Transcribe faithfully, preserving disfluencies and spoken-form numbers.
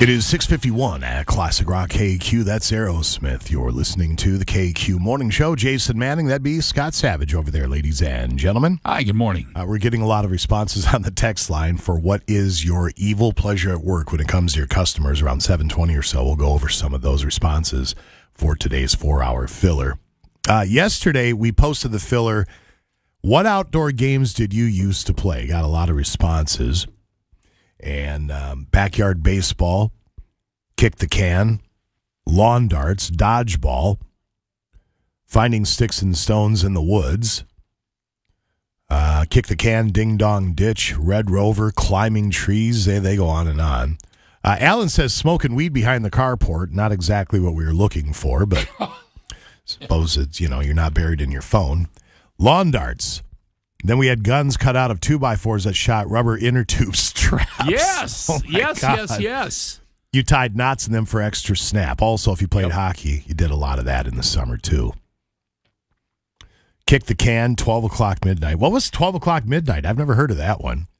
It is six fifty-one at Classic Rock K Q. That's Aerosmith. You're listening to the K Q Morning Show. Jason Manning, that'd be Scott Savage over there, ladies and gentlemen. Hi, good morning. Uh, we're getting a lot of responses on the text line for what is your evil pleasure at work when it comes to your customers. Around seven twenty or so, we'll go over some of those responses for today's four-hour filler. Uh, yesterday, we posted the filler, what outdoor games did you used to play? Got a lot of responses. And um, backyard baseball, kick the can, lawn darts, dodgeball, finding sticks and stones in the woods, uh, kick the can, ding dong ditch, Red Rover, climbing trees. They they go on and on. Uh, Alan says smoking weed behind the carport. Not exactly what we were looking for, but suppose it's, you know, you're not buried in your phone. Lawn darts. Then we had guns cut out of two by fours that shot rubber inner tube straps. Yes, oh yes, God. yes, yes. You tied knots in them for extra snap. Also, if you played yep. hockey, you did a lot of that in the summer, too. Kick the can, twelve o'clock midnight. What was twelve o'clock midnight? I've never heard of that one.